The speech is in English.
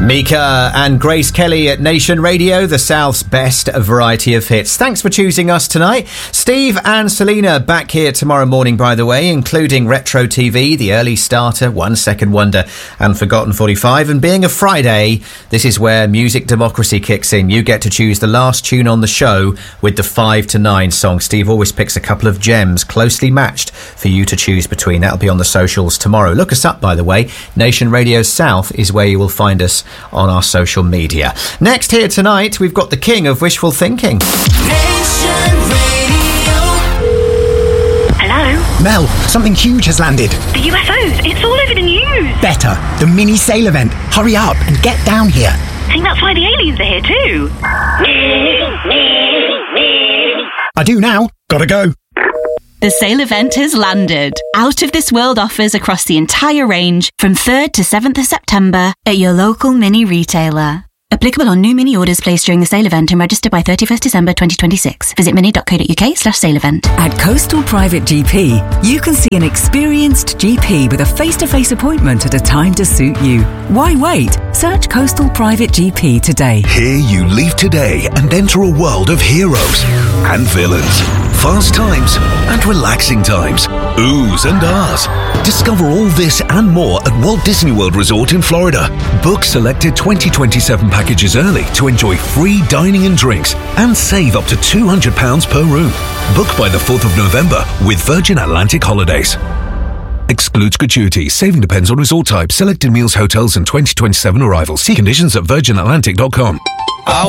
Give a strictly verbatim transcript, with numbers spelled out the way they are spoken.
Mika and Grace Kelly at Nation Radio, the South's best variety of hits. Thanks for choosing us tonight. Steve and Selena back here tomorrow morning, by the way, including Retro T V, The Early Starter, One Second Wonder and Forgotten forty-five. And being a Friday, this is where music democracy kicks in. You get to choose the last tune on the show with the five to nine song. Steve always picks a couple of gems closely matched for you to choose between. That'll be on the socials tomorrow. Look us up, by the way. Nation Radio South is where you will find us on our social media. Next here tonight, we've got the king of wishful thinking. Nation Radio. Hello? Mel, something huge has landed. The U F Os. It's all over the news. Better. The mini sail event. Hurry up and get down here. I think that's why the aliens are here too. I do now. Gotta go. The sale event has landed. Out of This World offers across the entire range from third to seventh of September at your local mini retailer. Applicable on new mini orders placed during the sale event and registered by thirty-first December twenty twenty-six. Visit mini.co.uk slash sale event. At Coastal Private G P, you can see an experienced G P with a face-to-face appointment at a time to suit you. Why wait? Search Coastal Private G P today. Here you leave today and enter a world of heroes and villains, fast times and relaxing times, oohs and ahs. Discover all this and more at Walt Disney World Resort in Florida. Book selected twenty twenty-seven packages early to enjoy free dining and drinks and save up to two hundred pounds per room. Book by the fourth of November with Virgin Atlantic Holidays. Excludes gratuities. Saving depends on resort type, selected meals, hotels and twenty twenty-seven arrivals. See conditions at virgin atlantic dot com.